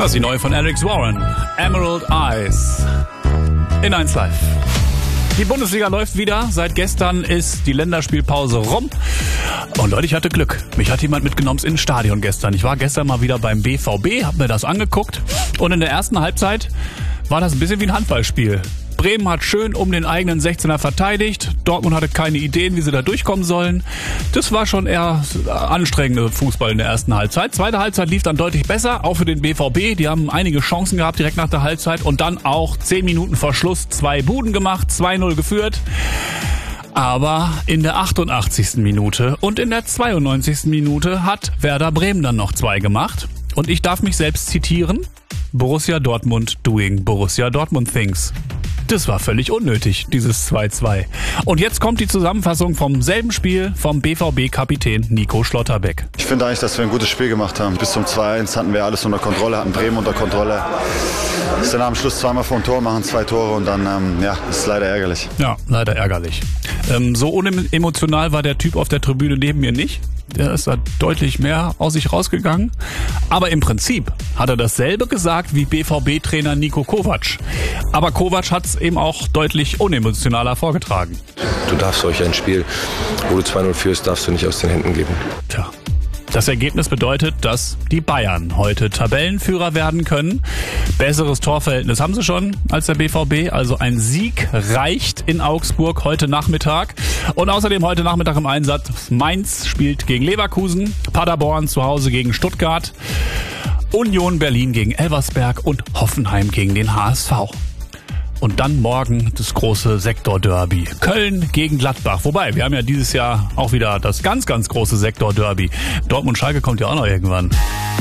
Das ist die neue von Alex Warren. Emerald Eyes. In 1 Live. Die Bundesliga läuft wieder. Seit gestern ist die Länderspielpause rum. Und Leute, ich hatte Glück. Mich hat jemand mitgenommen ins Stadion gestern. Ich war gestern mal wieder beim BVB, hab mir das angeguckt. Und in der ersten Halbzeit war das ein bisschen wie ein Handballspiel. Bremen hat schön um den eigenen 16er verteidigt. Dortmund hatte keine Ideen, wie sie da durchkommen sollen. Das war schon eher anstrengender Fußball in der ersten Halbzeit. Zweite Halbzeit lief dann deutlich besser, auch für den BVB. Die haben einige Chancen gehabt direkt nach der Halbzeit und dann auch 10 Minuten vor Schluss 2 Buden gemacht, 2-0 geführt. Aber in der 88. Minute und in der 92. Minute hat Werder Bremen dann noch 2 gemacht. Und ich darf mich selbst zitieren. Borussia Dortmund doing Borussia Dortmund things. Das war völlig unnötig, dieses 2-2. Und jetzt kommt die Zusammenfassung vom selben Spiel vom BVB-Kapitän Nico Schlotterbeck. Ich finde eigentlich, dass wir ein gutes Spiel gemacht haben. Bis zum 2-1 hatten wir alles unter Kontrolle, hatten Bremen unter Kontrolle. Ist dann am Schluss zweimal vor dem Tor, machen 2 Tore und dann, ist leider ärgerlich. Ja, leider ärgerlich. So unemotional war der Typ auf der Tribüne neben mir nicht. Der ist da deutlich mehr aus sich rausgegangen. Aber im Prinzip hat er dasselbe gesagt wie BVB-Trainer Niko Kovac. Aber Kovac hat es eben auch deutlich unemotionaler vorgetragen. Du darfst solch ein Spiel, wo du 2-0 führst, darfst du nicht aus den Händen geben. Tja. Das Ergebnis bedeutet, dass die Bayern heute Tabellenführer werden können. Besseres Torverhältnis haben sie schon als der BVB. Also ein Sieg reicht in Augsburg heute Nachmittag. Und außerdem heute Nachmittag im Einsatz. Mainz spielt gegen Leverkusen, Paderborn zu Hause gegen Stuttgart, Union Berlin gegen Elversberg und Hoffenheim gegen den HSV. Und dann morgen das große Sektorderby. Köln gegen Gladbach. Wobei, wir haben ja dieses Jahr auch wieder das ganz, ganz große Sektorderby. Dortmund-Schalke kommt ja auch noch irgendwann.